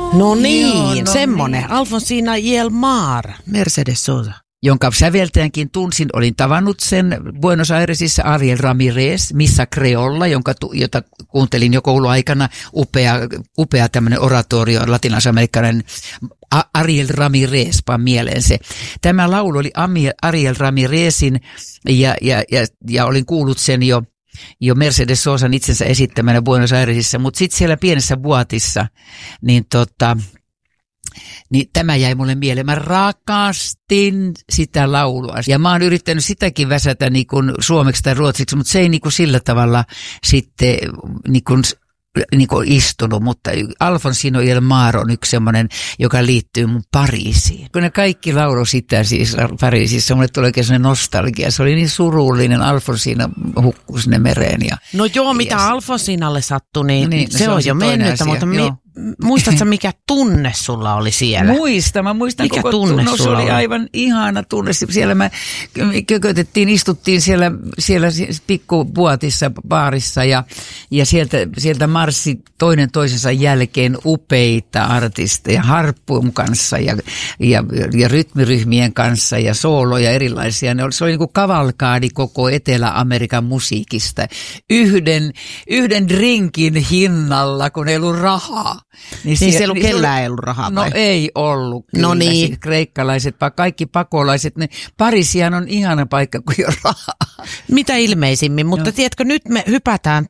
No niin, semmonen. Alfonsina y el Mar, Mercedes Sosa. Jonka säveltäjänkin tunsin, olin tavannut sen Buenos Airesissa, Ariel Ramirez, Missa Creolla, jota kuuntelin jo kouluaikana, upea tämmöinen oratorio, latinalaisamerikkalainen Ariel Ramirez, vaan mieleen se. Tämä laulu oli Ariel Ramirezin ja olin kuullut sen jo Mercedes Sosan itsensä esittämänä Buenos Airesissa, mutta sitten siellä pienessä boatissa, niin tämä jäi mulle mieleen. Mä rakastin sitä laulua. Ja mä oon yrittänyt sitäkin väsätä niin kuin suomeksi tai ruotsiksi, mutta se ei niin kuin sillä tavalla sitten niin kuin istunut. Mutta Alfonsina y el Mar on yksi semmoinen, joka liittyy mun Pariisiin. Kun ne kaikki laulu sitä siis Pariisissa, mulle tuli oikein sellainen nostalgia. Se oli niin surullinen. Alfonsina hukkui sinne mereen. No joo, mitä Alfonsinalle sattui, niin se on jo mennyt, mutta muistatko mikä tunne sulla oli siellä? Mä muistan mikä koko tunne se sulla oli aivan ihana tunne. Siellä me istuttiin siellä pikkubuatissa baarissa ja sieltä marssi toinen toisensa jälkeen upeita artisteja harppun kanssa ja rytmiryhmien kanssa ja sooloja erilaisia. Se oli niin kuin kavalkaadi koko Etelä-Amerikan musiikista. Yhden drinkin hinnalla, kun ei ollut rahaa. Niin se ei ollut kellään ei ollut rahaa vai? No ei ollut kyllä. No niin. Siis kreikkalaiset, kaikki pakolaiset. Pariisihan on ihana paikka, kun ei ole rahaa. Mitä ilmeisimmin, mutta tiedätkö, nyt me hypätään